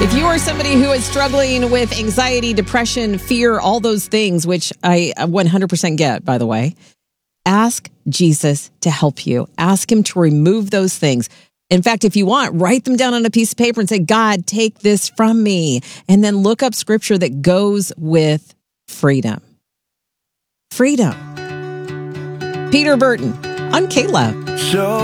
If you are somebody who is struggling with anxiety, depression, fear, all those things, which I 100% get, by the way, ask Jesus to help you. Ask him to remove those things. In fact, if you want, write them down on a piece of paper and say, God, take this from me. And then look up scripture that goes with freedom. Freedom. Peter Burton on K-Love.